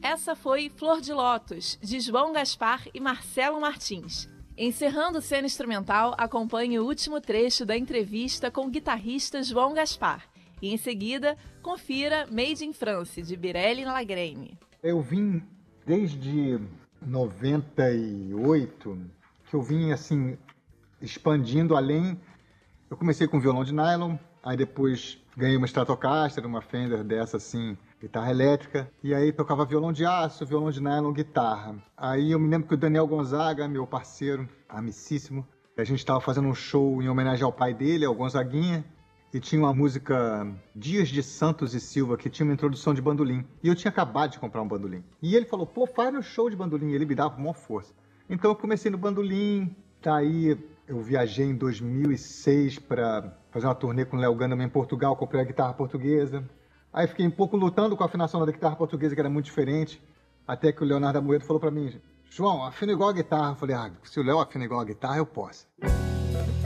Essa foi Flor de Lótus, de João Gaspar e Marcelo Martins. Encerrando cena instrumental, acompanhe o último trecho da entrevista com o guitarrista João Gaspar. E em seguida, confira Made in France, de Birelli Lagrene. Eu vim desde 98, que eu vim assim, expandindo além. Eu comecei com violão de nylon, aí depois ganhei uma Stratocaster, uma Fender dessa assim, guitarra elétrica, e aí tocava violão de aço, violão de nylon, guitarra. Aí eu me lembro que o Daniel Gonzaga, meu parceiro, amicíssimo, a gente estava fazendo um show em homenagem ao pai dele, ao Gonzaguinha, e tinha uma música Dias de Santos e Silva, que tinha uma introdução de bandolim. E eu tinha acabado de comprar um bandolim. E ele falou, pô, faz no show de bandolim. E ele me dava com maior força. Então eu comecei no bandolim, daí eu viajei em 2006 para fazer uma turnê com o Léo Gandeman em Portugal, comprei a guitarra portuguesa. Aí fiquei um pouco lutando com a afinação da guitarra portuguesa, que era muito diferente, até que o Leonardo Amoedo falou para mim, João, afina igual a guitarra. Eu falei, se o Léo afina igual a guitarra, eu posso.